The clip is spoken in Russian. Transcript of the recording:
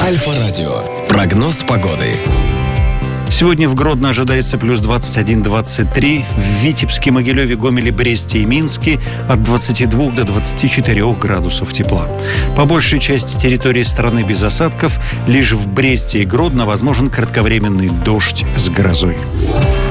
Альфа-радио. Прогноз погоды. Сегодня в Гродно ожидается плюс 21-23, в Витебске, Могилеве, Гомеле, Бресте и Минске от 22 до 24 градусов тепла. По большей части территории страны без осадков, лишь в Бресте и Гродно возможен кратковременный дождь с грозой.